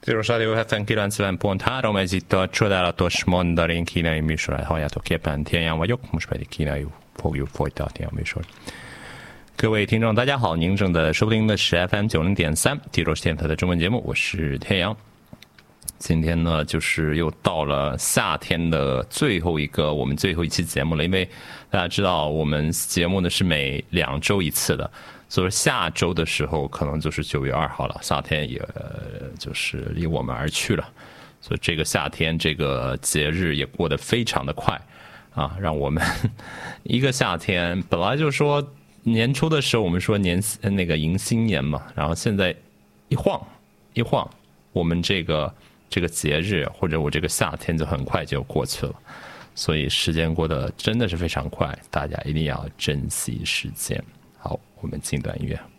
Rádió FM 90.3, ez itt a csodálatos mandarin kínai műsorát halljátok éppen, Tianyang vagyok, most pedig kínaiul fogjuk folytatni a műsort. 各位听众大家好，您正在收听的是 FM 90.3体弱电台的中文节目，我是天阳。今天呢，就是又到了夏天的我们最后一期节目了，因为大家知道我们节目呢是每2周一次的，所以下周的时候可能就是9月2号了，夏天也就是离我们而去了，所以这个夏天这个节日也过得非常的快啊，让我们一个夏天本来就说年初的时候我们说那个迎新年嘛，然后现在一晃，我们这个节日或者我这个夏天就很快就过去了，所以时间过得真的是非常快，大家一定要珍惜时间。好，我们进段音乐。